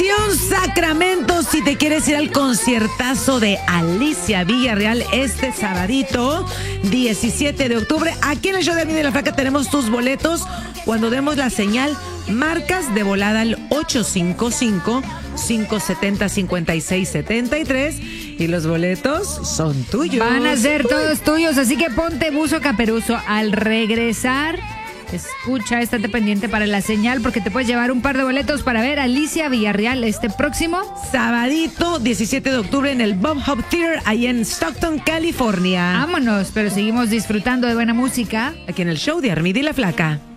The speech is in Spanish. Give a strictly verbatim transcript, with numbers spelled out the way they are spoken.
Dirección Sacramento, si te quieres ir al conciertazo de Alicia Villarreal este sabadito, diecisiete de octubre. Aquí en el show de Armin y la Flaca tenemos tus boletos. Cuando demos la señal, marcas de volada al ocho cinco cinco, cinco siete cero, cinco seis siete tres y los boletos son tuyos. Van a ser todos tuyos, así que ponte buzo caperuzo. Al regresar, escucha, estate pendiente para la señal porque te puedes llevar un par de boletos para ver a Alicia Villarreal este próximo sabadito, diecisiete de octubre en el Bob Hope Theater, ahí en Stockton, California. Vámonos, pero seguimos disfrutando de buena música aquí en el show de Armin y la Flaca.